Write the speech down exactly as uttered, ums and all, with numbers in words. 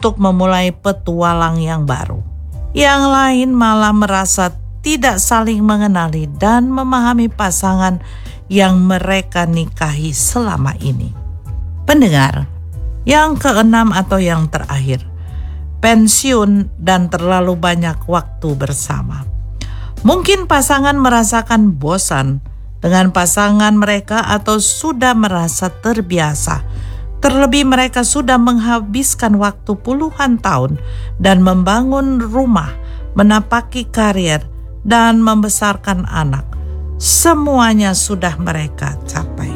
untuk memulai petualang yang baru. Yang lain malah merasa tidak saling mengenali dan memahami pasangan yang mereka nikahi selama ini. Pendengar, yang keenam atau yang terakhir, pensiun dan terlalu banyak waktu bersama. Mungkin pasangan merasakan bosan dengan pasangan mereka atau sudah merasa terbiasa. Terlebih mereka sudah menghabiskan waktu puluhan tahun dan membangun rumah, menapaki karir, dan membesarkan anak. Semuanya sudah mereka capai.